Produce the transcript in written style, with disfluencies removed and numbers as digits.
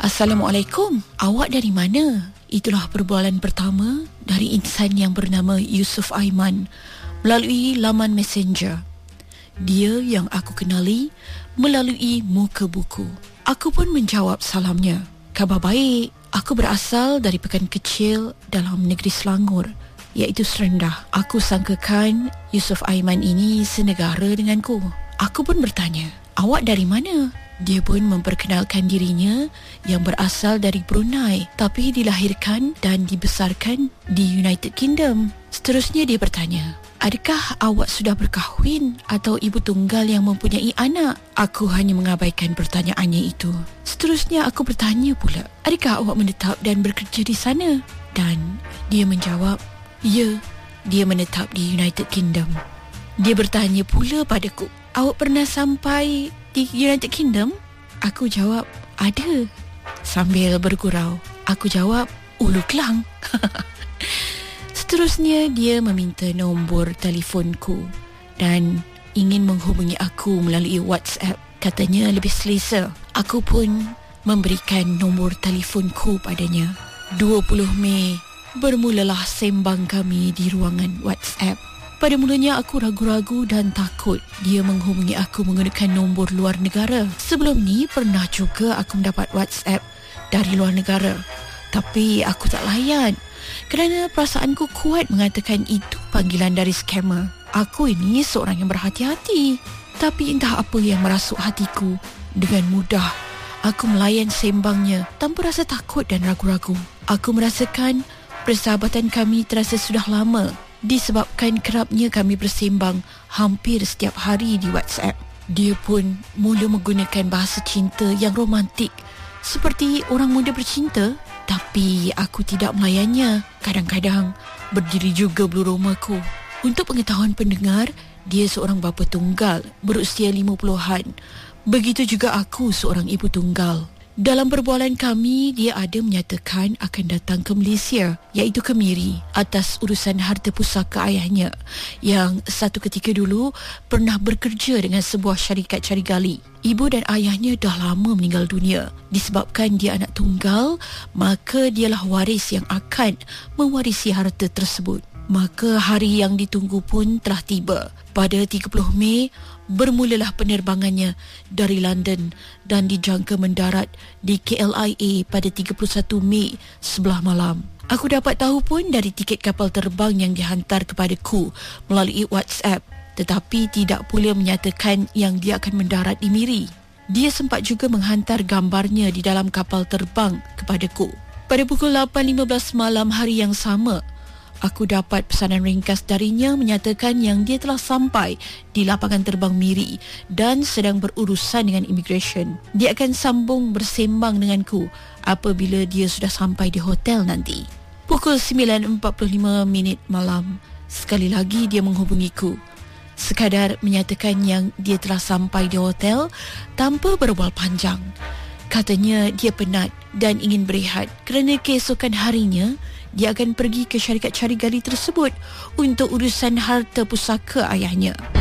Assalamualaikum, awak dari mana? Itulah perbualan pertama dari insan yang bernama Yusuf Aiman melalui laman Messenger. Dia yang aku kenali melalui muka buku. Aku pun menjawab salamnya. Khabar baik, aku berasal dari pekan kecil dalam negeri Selangor, iaitu Serendah. Aku sangkakan Yusuf Aiman ini senegara denganku. Aku pun bertanya, awak dari mana? Dia pun memperkenalkan dirinya yang berasal dari Brunei tapi dilahirkan dan dibesarkan di United Kingdom. Seterusnya dia bertanya, adakah awak sudah berkahwin atau ibu tunggal yang mempunyai anak? Aku hanya mengabaikan pertanyaannya itu. Seterusnya aku bertanya pula, adakah awak menetap dan bekerja di sana? Dan dia menjawab, ya, dia menetap di United Kingdom. Dia bertanya pula padaku, awak pernah sampai di United Kingdom? Aku jawab, ada. Sambil bergurau, aku jawab, Ulu Kelang. Seterusnya dia meminta nombor telefonku dan ingin menghubungi aku melalui WhatsApp. Katanya lebih selesa. Aku pun memberikan nombor telefonku padanya. 20 Mei bermulalah sembang kami di ruangan WhatsApp. Pada mulanya aku ragu-ragu dan takut dia menghubungi aku menggunakan nombor luar negara. Sebelum ni pernah juga aku mendapat WhatsApp dari luar negara, tapi aku tak layan kerana perasaanku kuat mengatakan itu panggilan dari scammer. Aku ini seorang yang berhati-hati, tapi entah apa yang merasuk hatiku. Dengan mudah aku melayan sembangnya tanpa rasa takut dan ragu-ragu. Aku merasakan persahabatan kami terasa sudah lama disebabkan kerapnya kami bersembang hampir setiap hari di WhatsApp. Dia pun mula menggunakan bahasa cinta yang romantik seperti orang muda bercinta, tapi aku tidak melayannya. Kadang-kadang berdiri juga bulu romaku. Untuk pengetahuan pendengar, dia seorang bapa tunggal berusia 50-an. Begitu juga aku seorang ibu tunggal. Dalam perbualan kami, dia ada menyatakan akan datang ke Malaysia, iaitu ke Miri, atas urusan harta pusaka ayahnya yang satu ketika dulu pernah bekerja dengan sebuah syarikat cari gali. Ibu dan ayahnya dah lama meninggal dunia. Disebabkan dia anak tunggal, maka dialah waris yang akan mewarisi harta tersebut. Maka hari yang ditunggu pun telah tiba. Pada 30 Mei, bermulalah penerbangannya dari London dan dijangka mendarat di KLIA pada 31 Mei sebelah malam. Aku dapat tahu pun dari tiket kapal terbang yang dihantar kepadaku melalui WhatsApp, tetapi tidak pula menyatakan yang dia akan mendarat di Miri. Dia sempat juga menghantar gambarnya di dalam kapal terbang kepadaku. Pada pukul 8.15 malam hari yang sama, aku dapat pesanan ringkas darinya menyatakan yang dia telah sampai di lapangan terbang Miri dan sedang berurusan dengan immigration. Dia akan sambung bersembang denganku apabila dia sudah sampai di hotel nanti. Pukul 9.45 malam, sekali lagi dia menghubungiku. Sekadar menyatakan yang dia telah sampai di hotel tanpa berbual panjang. Katanya dia penat dan ingin berehat kerana keesokan harinya dia akan pergi ke syarikat cari gali tersebut untuk urusan harta pusaka ayahnya.